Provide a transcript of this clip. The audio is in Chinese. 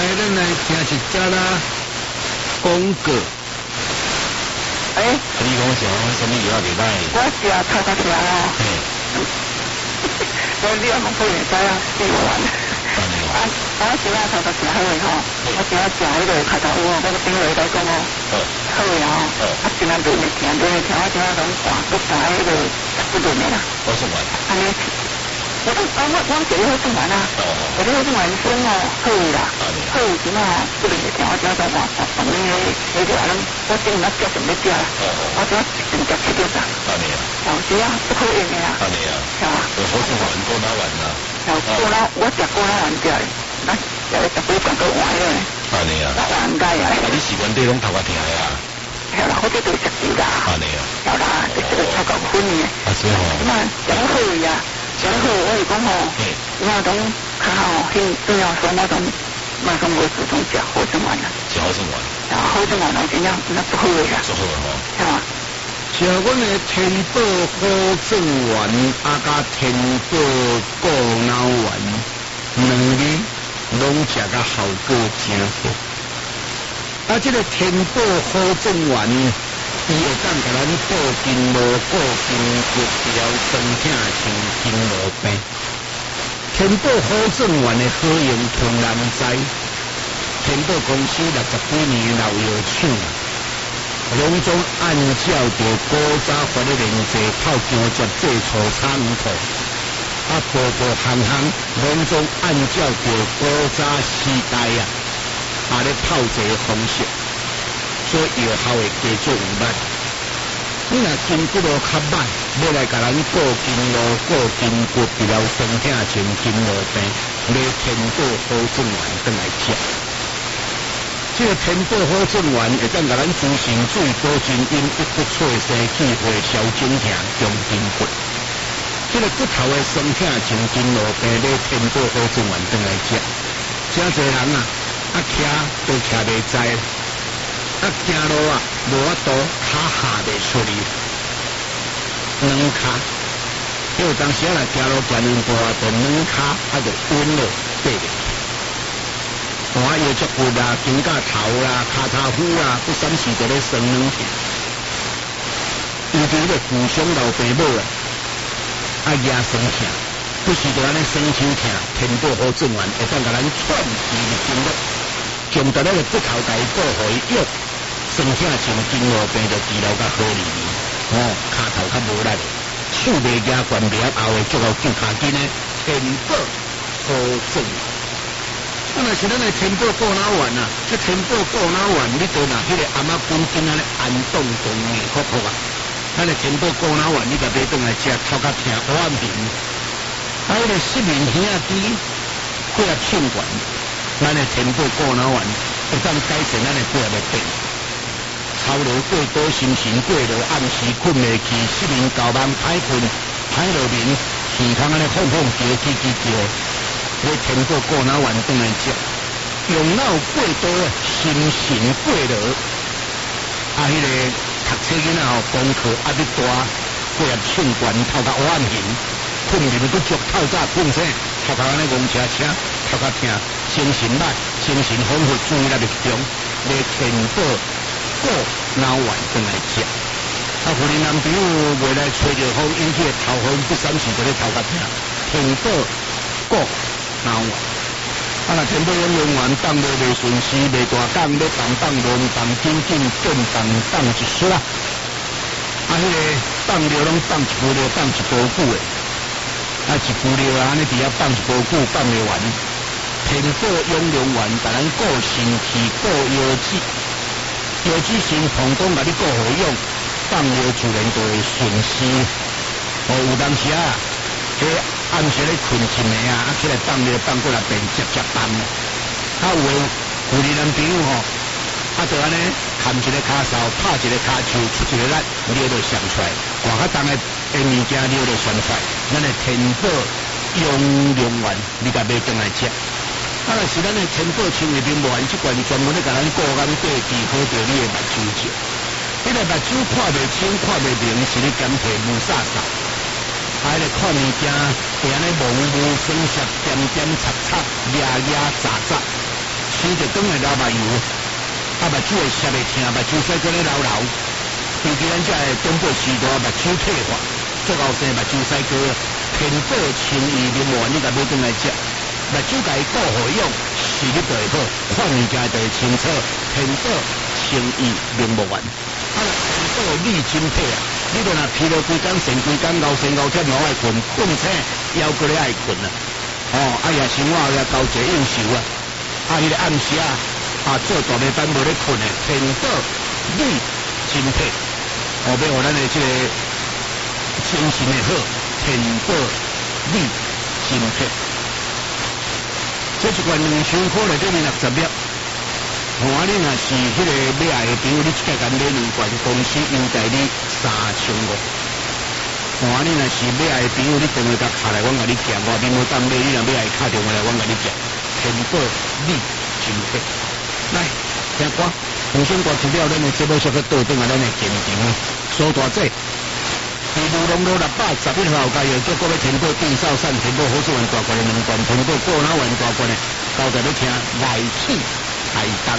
咱来听一只啦，广告。 你讲什么药袂歹？ 我食头壳听哦。我你阿讲不会知啊，四万。我食啊头壳听好诶吼，我食迄个开头有哦，我个顶落来讲哦，好诶吼，真啊袂听，我真啊拢看，我知迄个不论诶啦。 我说完。 安尼。我这里好做完啊，我这里好做完先哦，好啦，好什么不能听，我只要讲话，反正你就安，我今日叫什么叫啦，我只要直接吃掉啦。只要不可以的啦。是吧？ 我好做完过哪完啦？ 我食过哪完掉的，那有十几个都完了。那完解啊。 你习惯对拢头壳听的啊？ 系啦，我这都食住啦。有啦，这个超高分的。 所以吼。 咁啊，有好呀。然后我就讲吼，我种较好，迄重要说我种马上无主动食好正丸啦， 食好正丸， 然后好正丸真正那不好个啦， 做好吼， 是吧？ 食阮的天宝好正丸，加天宝固脑丸，两味拢食甲效果真好。这个天宝好正丸。伊会当甲咱补筋膜、固筋骨、疗酸痛、像筋膜病。天宝好正丸的好用通人知，天宝公司60几年老药厂，拢总按照着古早发的连制泡姜汁制出产品，步步行拢总按照着古早时代咧泡制的方式。所以药效会加足有力。你若筋骨路较歹，要来甲咱固筋路、固筋骨、治疗酸痛、像筋膜病，买天宝好正丸转来食。这个天宝好正丸会当甲咱滋生水、保真阴、一骨脆生气、会消肿痛、强筋骨。这个骨头的酸痛、像筋膜病，买天宝好正丸转来食。真侪人徛都徛袂知。行路无法度，骹下袂出去，软骹。有当时来行路行两步，就软骹，就稳了爬袂起。腰足骨啦、肩胛头啦、骹头虎啦，不三时就咧酸软去。尤其个故乡老爸母牙酸痛，不时就安尼酸手痛，天宝好正丸会当甲咱串起的经络，将到那个骨头底部互伊用。酸痛像筋膜病就治疗较好哩，骹头较无力，手袂举悬袂后的足够救骹筋的天宝好正丸。若是咱的天宝固脑丸这天宝固脑丸你都拿迄个阿嬷本筋安尼安动动硬壳壳咱的天宝固脑丸你甲买转来食，头壳疼黑暗面，迄个失眠耳仔机血压性管，咱的天宝固脑丸会当改善咱的血压的病。操劳过多，心情过劳，暗时困袂去，失眠、搞梦、歹困、歹落眠，耳孔安尼晃晃叫、叽叽叫，迄天宝固脑丸转来食，用脑过多，心神过劳，迄个读册囡仔功课压力大，血压性悬，头壳黑暗形，困眠不足，透早困醒，头壳安尼戆车车，头壳疼，精神歹，精神恍惚，注意力不集中，买天宝固脑丸转来食。妇人男朋友袂来吹着风，引起头风不三时就咧头壳疼，天宝固脑丸。若天宝用丸放落袂顺时，袂大档，要放无放紧紧，更放一撮。迄个放料拢放一副料，放一包久的。一副料安尼伫遐放一包久，放袂完。天宝养龙丸，甲咱顾身体，顾腰子。腰子心膀胱甲你顾好用，放药自然就会顺时。有当时暗时咧困醒的起来放药放过来变接放。有的妇人男朋友就安尼含一个骹梢，拍一个骹手，出一个力，尿就上出来。外较重的物件尿就上出来。咱的天宝养龙丸，你甲买转来食。若是咱的天宝清里面无含即款专门咧甲咱顾眼过治好着你的目睭症。迄个目睭看袂清、看袂明，是咧减退雾煞煞。迄个看物件会安尼模糊、生涩、点点、擦擦、压压、杂杂，手就转来流目油，目睭会涩会疼，目睭甩过咧流流。尤其咱这东北时代目睭退化，最后生目睭甩过，天宝清怡柠檬丸你甲买转来食，目睭家顾好用，视力就会好，看物件就会清楚。天宝清怡柠檬丸，天宝利精配啊！你若若疲劳规工、神规工、熬神熬天，老爱困，困醒腰骨咧爱困啊！也生活也交一应酬啊！迄个暗时做大夜班无咧困诶，天宝利精配，要互咱的这个精神会好，天宝利精配。这一罐2箱块内底60粒。你若是迄个买爱的朋友，你一概甲买2罐，公司优待你3500。你若是买爱的朋友，你电话甲卡来，阮甲你寄，外面无当买，你若买爱卡电话来，阮甲你寄。天宝利精配，来听歌，互相歌听了，咱的节目稍搁倒转来，咱的现场苏大姐。伫如龙路611号加油，叫各位天宝定少善、天宝好士丸大罐的2罐，天宝过脑丸大罐的，交代要听来去台东。